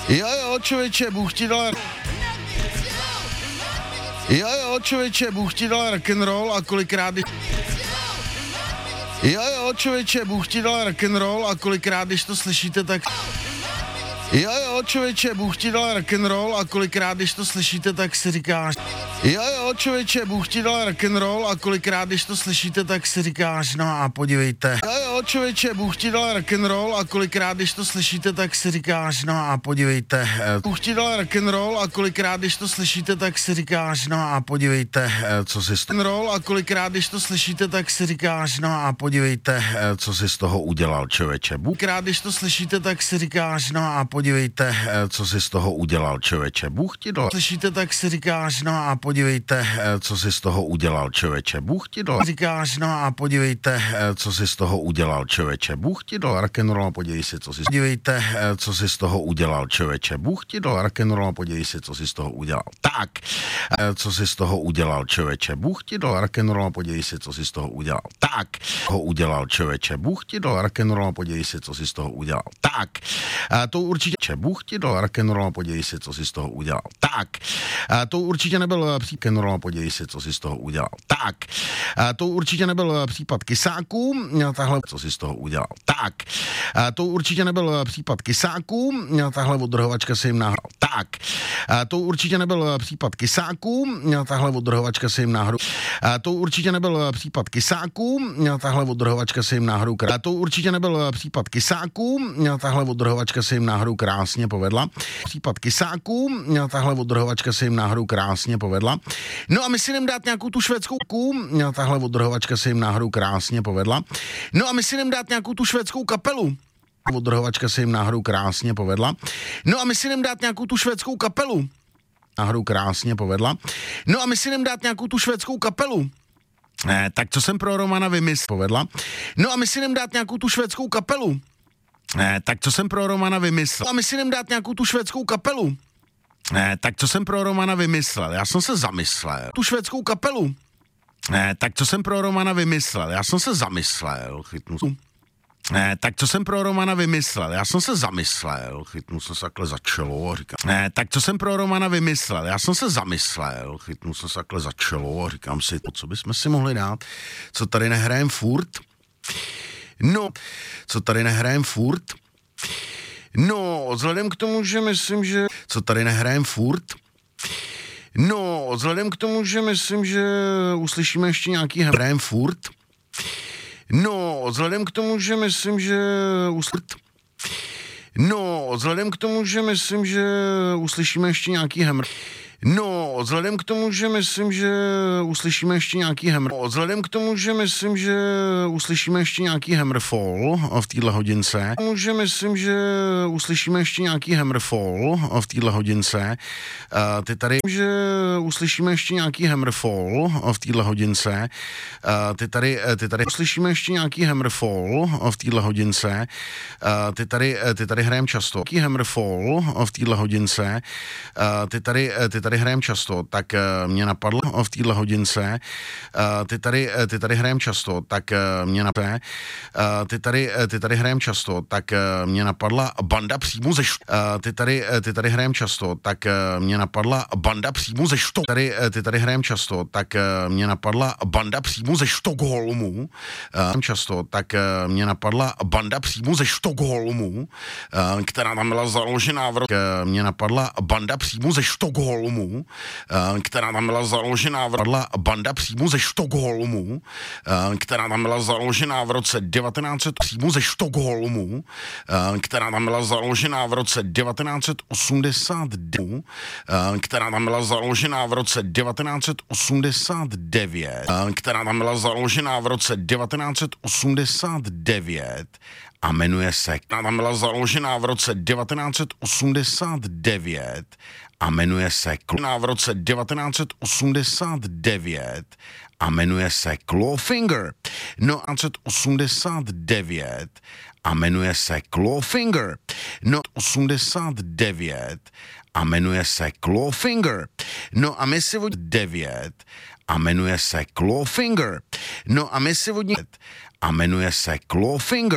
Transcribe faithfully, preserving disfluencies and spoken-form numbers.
Jo, jo, člověče, Bůh ti dal... Jo, jo, člověče, Bůh ti dal rock'n'roll a kolikrát... Jo, jo, člověče, Bůh ti dal rock'n'roll a kolikrát, když to slyšíte, tak... Jo, jo, člověče, Bůh ti dal rock'n'roll a kolikrát, když to slyšíte, tak si říkáš... Jo, jo, člověče, Bůh ti dal rock'n'roll a kolikrát, když to slyšíte, tak si říkáš, no a podívejte. Jo, jo, člověče, Bůh ti dal rock'n'roll a kolikrát, když to slyšíte, tak si říkáš, no a podívejte. Bůh ti dal rock'n'roll a kolikrát, když to slyšíte, tak si říkáš, no a podívejte, co si z toho... a kolikrát, když to slyšíte, tak si říkáš, no a podívejte, co si z toho udělal, člověče. Bůh, když to slyšíte, tak si říkáš, no a podívejte, co si z toho udělal, člověče. Bůh ti dal. Slyšíte, tak si říkáš, no a podívejte, co si z toho udělal, člověče. Bůh ti dal. Říkáš, no a podívejte, co si z toho udělal, člověče. Bůh ti dal rock'n'roll a podívej si, co si... Podívejte, co si z toho udělal, člověče. Bůh ti dal rock'n'roll a podívej si, co si z toho udělal. Tak, co si z toho udělal, člověče. Bůh ti dal rock'n'roll a podívej si, co si z toho udělal. Tak, ho udělal, člověče. Bůh ti dal rock'n'roll a podívej si, co si z toho udělal. Tak, to určitě... Bůh ti dal rock'n'roll a podívej si, co si z toho udělal. Tak, to určitě nebyl případ rock'n'roll a podívej si, co si z toho udělal. Tak, to určitě nebyl případ kysáků, tahle, co si z toho udělal. Tak, to určitě nebyl případ kysáků, tahle odrhovačka se jim nahrál. Tak, to určitě nebyl případ kysáků, tahle odrhovačka se jim nahrál. To určitě nebyl případ kysáků, tahle odrhovačka se jim nahrál. To určitě nebyl případ kysáků, tahle odrhovačka se jim nahrál krásně povedla. Případ kysáků, tahle odrhovačka se jim náhodou krásně povedla. No a my si jdem dát nějakou tu švédskou ků, tahle odrhovačka se jim náhodou krásně povedla. No a my si jdem dát nějakou tu švédskou kapelu. Odrhovačka se jim náhodou krásně povedla. No a my si jdem dát nějakou tu švédskou kapelu. Náhodou krásně povedla. No a my si jdem dát nějakou tu švédskou kapelu. Eh, tak co jsem pro Romana vymyslel? Povedla. No a my si jdem dát nějakou tu švédskou kapelu. Eh, tak co jsem pro Romana vymyslel? A my si jdem dát nějakou tu švédskou kapelu. Eh, tak co jsem pro Romana vymyslel? Já jsem se zamyslel. Tu švédskou kapelu. Eh, tak co jsem pro Romana vymyslel? Já jsem se zamyslel. Chytnu se. Eh, tak co jsem pro Romana vymyslel? Já jsem se zamyslel. Chytnu se takhle za čelo a říkám. Eh, tak co jsem pro Romana vymyslel? Já jsem se zamyslel. Chytnu se takhle za čelo a říkám si, co bychom si mohli dát? Co tady nehrajem furt? No, co tady nehrajem furt? No, vzhledem k tomu, že myslím, že... Co tady nehrajem furt? No, vzhledem k tomu, že myslím, že uslyšíme ještě nějaký hrajem furt? No, vzhledem k tomu, že myslím, že uslyšíme... No, vzhledem k tomu, že myslím, že uslyšíme ještě nějaký hemr... No, vzhledem k tomu, že myslím, že uslyšíme ještě nějaký hemr... No, vzhledem k tomu, že myslím, že uslyšíme ještě nějaký Hammerfall v téhle hodince. Že myslím, že uslyšíme ještě nějaký Hammerfall v téhle hodince. Uh, ty tady, že uslyšíme ještě nějaký Hammerfall v téhle hodince. Uh, ty tady, ty tady uslyšíme ještě nějaký Hammerfall v téhle hodince. Uh, ty tady, ty tady hrajem často. Nějaký Hammerfall v téhle hodince. Uh, ty tady, ty tady hrajem často, tak uh, mě napadlo v téhle hodince. Uh, ty tady, ty tady hrajem často, tak uh, mě napadlo. Uh, ty tady, ty tady hrajem často, tak uh, mě napadla banda přímo ze št... Uh, ty tady, ty tady hrajem často, tak uh, mě napadla banda přímo ze št... Tady, ty tady hrajem často, tak uh, mě napadla banda přímo ze Štokholmu. Uh, často, tak uh, mě napadla banda přímo ze Štokholmu, uh, která tam byla založená v roce. Uh, mě napadla banda přímo ze Štokholmu, uh, která tam byla založená v roce. Banda přímo ze Štokholmu, uh, která tam byla založená v roce devatenáct set přímo ze Štokholmu, uh, která tam byla založená v roce devatenáct set osmdesát devět, uh, která tam byla založená v roce devatenáct set osmdesát devět, uh, která tam byla založená v roce devatenáct set osmdesát devět a jmenuje se, která tam byla založená v roce devatenáct set osmdesát devět a jmenuje se v roce devatenáct set osmdesát devět a jmenuje se Clawfinger. No, devatenáct set osmdesát devět a jmenuje se Clawfinger. No, osmdesát devět a jmenuje se Clawfinger. No a my si od devět a jmenuje se Clawfinger. No a my si od a jmenuje se Clawfinger.